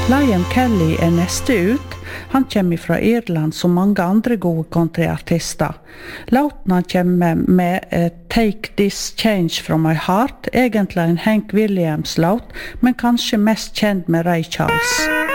Liam Kelly neste ut. Han kommer fra Irland som mange andre gode countryartister. Låten han kommer med Take This Change From My Heart, egentlig en Hank Williams-låt, men kanskje mest kjent med Ray Charles.